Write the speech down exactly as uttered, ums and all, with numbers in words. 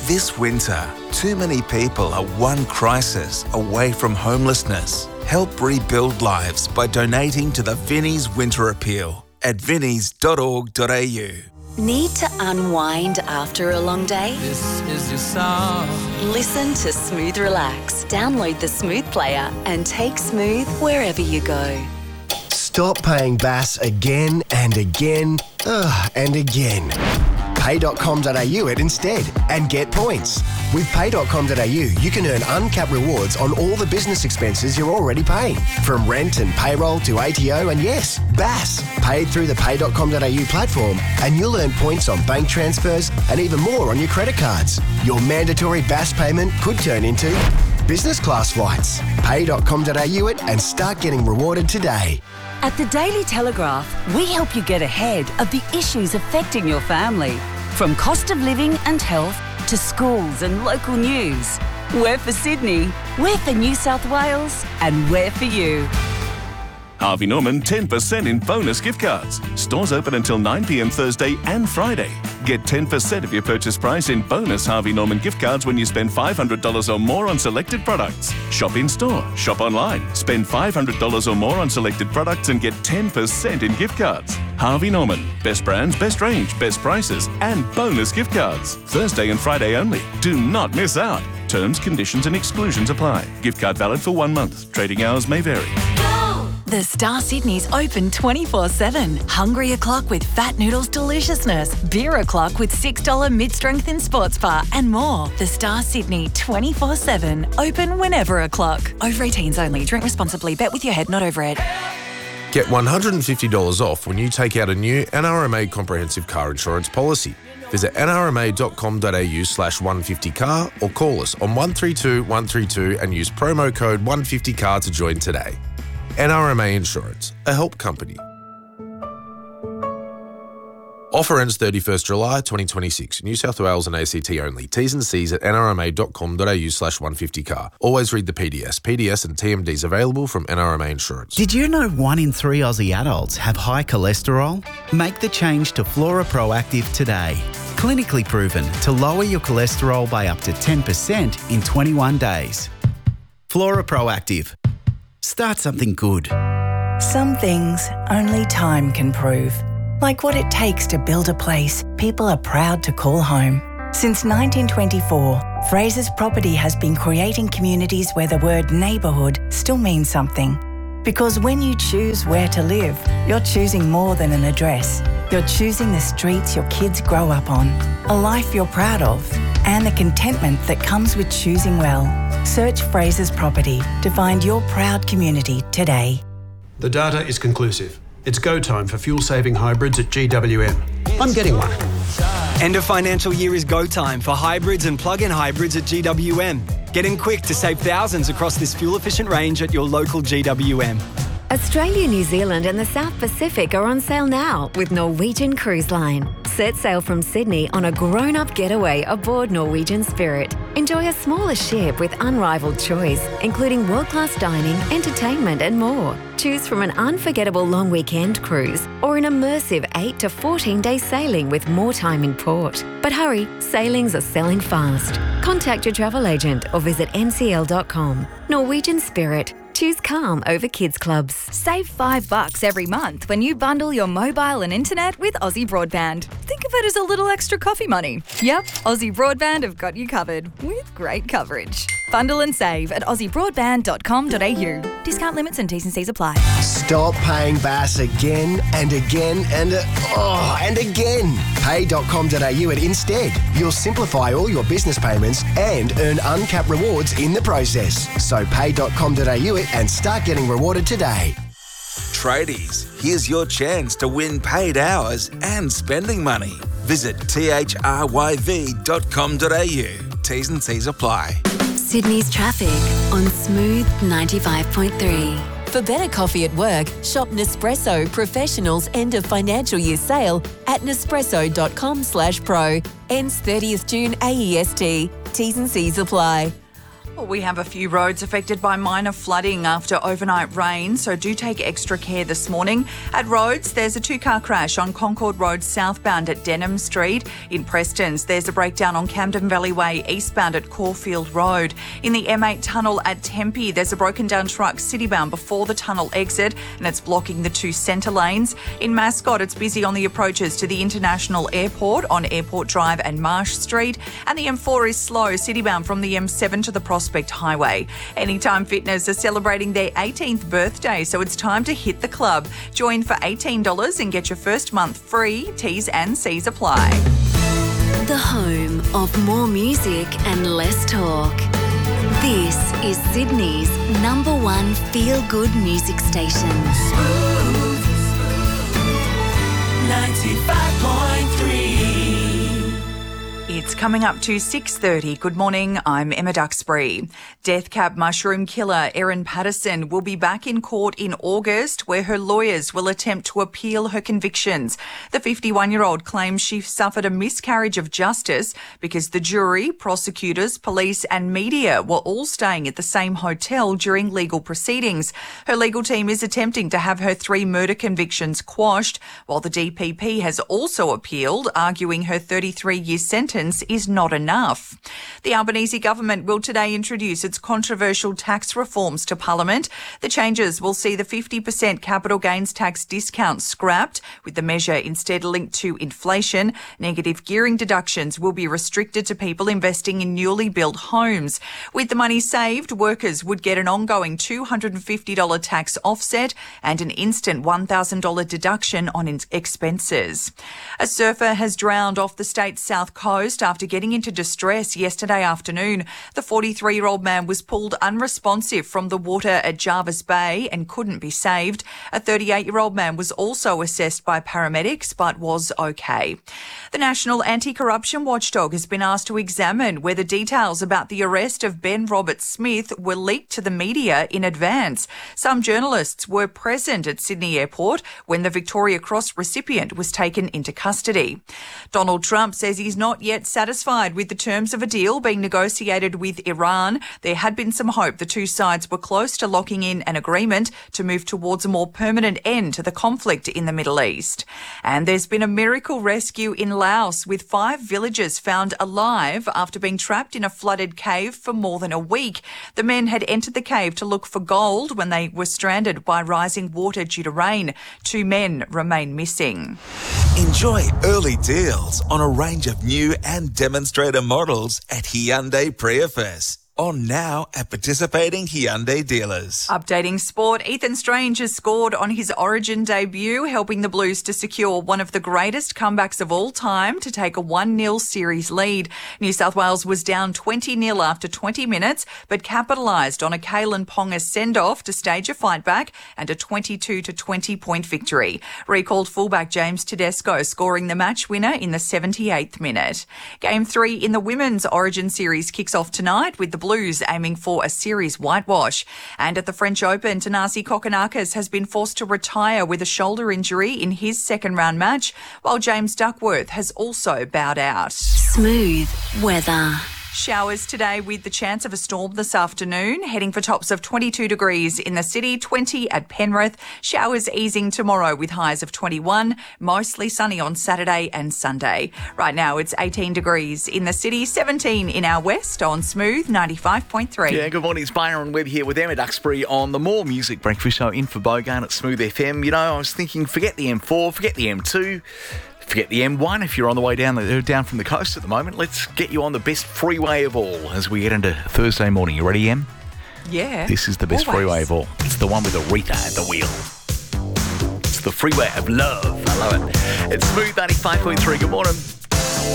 This winter, too many people are one crisis away from homelessness. Help rebuild lives by donating to the Vinnie's Winter Appeal at vinnies dot org dot a u. Need to unwind after a long day? This is your song. Listen to Smooth Relax. Download the Smooth player and take Smooth wherever you go. Stop paying B A S again and again ugh, and again. pay dot com dot a u it instead and get points. With pay dot com dot a u, you can earn uncapped rewards on all the business expenses you're already paying. From rent and payroll to A T O and yes, B A S. Paid through the pay dot com dot a u platform and you'll earn points on bank transfers and even more on your credit cards. Your mandatory B A S payment could turn into business class flights. pay dot com dot a u it and start getting rewarded today. At the Daily Telegraph, we help you get ahead of the issues affecting your family. From cost of living and health to schools and local news. We're for Sydney, we're for New South Wales, and we're for you. Harvey Norman ten percent in bonus gift cards. Stores open until nine p m Thursday and Friday. Get ten percent of your purchase price in bonus Harvey Norman gift cards when you spend five hundred dollars or more on selected products. Shop in store, shop online. Spend five hundred dollars or more on selected products and get ten percent in gift cards. Harvey Norman. Best brands, best range, best prices, and bonus gift cards. Thursday and Friday only. Do not miss out. Terms, conditions and exclusions apply. Gift card valid for one month. Trading hours may vary. The Star Sydney's open twenty-four seven. Hungry o'clock with Fat Noodles Deliciousness. Beer o'clock with six dollars mid-strength in sports bar and more. The Star Sydney twenty-four seven. Open whenever o'clock. Over eighteens only. Drink responsibly. Bet with your head, not over it. Get one hundred fifty dollars off when you take out a new N R M A comprehensive car insurance policy. Visit n r m a dot com dot a u slash one fifty car or call us on one three two one three two and use promo code one fifty car to join today. N R M A Insurance, a help company. Offer ends thirty-first of July twenty twenty-six. New South Wales and A C T only. T's and C's at n r m a dot com dot a u slash one fifty car. Always read the P D S. P D S and T M Ds available from N R M A Insurance. Did you know one in three Aussie adults have high cholesterol? Make the change to Flora Proactive today. Clinically proven to lower your cholesterol by up to ten percent in twenty-one days. Flora Proactive. Start something good. Some things only time can prove. Like what it takes to build a place people are proud to call home. Since nineteen twenty-four, Fraser's Property has been creating communities where the word neighbourhood still means something. Because when you choose where to live, you're choosing more than an address. You're choosing the streets your kids grow up on, a life you're proud of, and the contentment that comes with choosing well. Search Fraser's Property to find your proud community today. The data is conclusive. It's go time for fuel-saving hybrids at G W M. I'm getting one. End of financial year is go time for hybrids and plug-in hybrids at G W M. Get in quick to save thousands across this fuel-efficient range at your local G W M. Australia, New Zealand and the South Pacific are on sale now with Norwegian Cruise Line. Set sail from Sydney on a grown-up getaway aboard Norwegian Spirit. Enjoy a smaller ship with unrivaled choice, including world-class dining, entertainment and more. Choose from an unforgettable long weekend cruise or an immersive eight to fourteen day sailing with more time in port. But hurry, sailings are selling fast. Contact your travel agent or visit n c l dot com. Norwegian Spirit. Choose calm over kids clubs. Save five bucks every month when you bundle your mobile and internet with Aussie Broadband. Think of it as a little extra coffee money. Yep, Aussie Broadband have got you covered with great coverage. Bundle and save at aussie broadband dot com dot a u. Discount limits and T's and C's apply. Stop paying B A S again and again and uh, oh and again. pay dot com dot a u it instead. You'll simplify all your business payments and earn uncapped rewards in the process. So pay dot com dot a u it and start getting rewarded today. Tradies, here's your chance to win paid hours and spending money. Visit t h r y v dot com dot a u. T's and C's apply. Sydney's traffic on Smooth ninety-five point three. For better coffee at work, shop Nespresso Professional's end of financial year sale at nespresso dot com slash pro. Ends thirtieth June A E S T. T's and C's apply. Well, we have a few roads affected by minor flooding after overnight rain, so do take extra care this morning. At roads, there's a two-car crash on Concord Road southbound at Denham Street. In Prestons, there's a breakdown on Camden Valley Way eastbound at Caulfield Road. In the M eight tunnel at Tempe, there's a broken-down truck citybound before the tunnel exit, and it's blocking the two centre lanes. In Mascot, it's busy on the approaches to the International Airport on Airport Drive and Marsh Street, and the M four is slow citybound from the M seven to the Prospect Highway. Anytime Fitness are celebrating their eighteenth birthday, so it's time to hit the club. Join for eighteen dollars and get your first month free. T's and C's apply. The home of more music and less talk. This is Sydney's number one feel-good music station. ninety-five point three. It's coming up to six thirty. Good morning, I'm Emma Duxbury. Death cab mushroom killer Erin Patterson will be back in court in August, where her lawyers will attempt to appeal her convictions. The fifty-one-year-old claims she suffered a miscarriage of justice because the jury, prosecutors, police and media were all staying at the same hotel during legal proceedings. Her legal team is attempting to have her three murder convictions quashed, while the D P P has also appealed, arguing her thirty-three-year sentence is not enough. The Albanese government will today introduce its controversial tax reforms to Parliament. The changes will see the fifty percent capital gains tax discount scrapped, with the measure instead linked to inflation. Negative gearing deductions will be restricted to people investing in newly built homes. With the money saved, workers would get an ongoing two hundred fifty dollars tax offset and an instant one thousand dollars deduction on expenses. A surfer has drowned off the state's south coast after getting into distress yesterday afternoon. The forty-three-year-old man was pulled unresponsive from the water at Jarvis Bay and couldn't be saved. A thirty-eight-year-old man was also assessed by paramedics but was okay. The National Anti-Corruption Watchdog has been asked to examine whether details about the arrest of Ben Roberts-Smith were leaked to the media in advance. Some journalists were present at Sydney Airport when the Victoria Cross recipient was taken into custody. Donald Trump says he's not yet satisfied with the terms of a deal being negotiated with Iran. There had been some hope the two sides were close to locking in an agreement to move towards a more permanent end to the conflict in the Middle East. And there's been a miracle rescue in Laos, with five villagers found alive after being trapped in a flooded cave for more than a week. The men had entered the cave to look for gold when they were stranded by rising water due to rain. Two men remain missing. Enjoy early deals on a range of new and demonstrator models at Hyundai Prius. On now at participating Hyundai dealers. Updating sport, Ethan Strange has scored on his Origin debut, helping the Blues to secure one of the greatest comebacks of all time to take a one nil series lead. New South Wales was down twenty nil after twenty minutes, but capitalised on a Kalen Ponga send-off to stage a fight back and a twenty-two to twenty point victory. Recalled fullback James Tedesco scoring the match winner in the seventy-eighth minute. Game three in the Women's Origin series kicks off tonight with the Blues aiming for a series whitewash. And at the French Open, Thanasi Kokkinakis has been forced to retire with a shoulder injury in his second round match, while James Duckworth has also bowed out. Smooth weather. Showers today with the chance of a storm this afternoon, heading for tops of twenty-two degrees in the city, twenty at Penrith. Showers easing tomorrow with highs of twenty-one, mostly sunny on Saturday and Sunday. Right now it's eighteen degrees in the city, seventeen in our west on Smooth ninety-five point three. Yeah, good morning. It's Byron Webb here with Emma Duxbury on the More Music Breakfast Show in for Bogan at Smooth F M. You know, I was thinking, forget the M four, forget the M two. Forget the M one if you're on the way down the, down from the coast at the moment. Let's get you on the best freeway of all as we get into Thursday morning. You ready, Em? Yeah. This is the best always. freeway of all. It's the one with Aretha at the wheel. It's the freeway of love. I love it. It's Smooth ninety-five point three. Good morning.